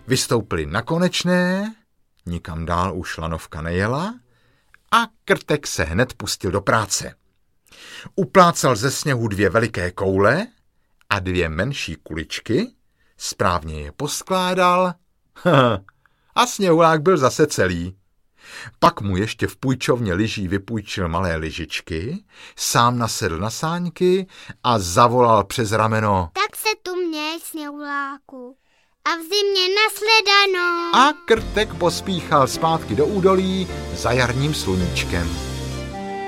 Vystoupili na konečné, nikam dál už lanovka nejela a Krtek se hned pustil do práce. Uplácal ze sněhu 2 veliké koule a 2 menší kuličky, správně je poskládal a sněhulák byl zase celý. Pak mu ještě v půjčovně lyží vypůjčil malé lyžičky, sám nasedl na sáňky a zavolal přes rameno: Tak se tu měj, sněhuláku, a v zimě nashledanou. A Krtek pospíchal zpátky do údolí za jarním sluníčkem.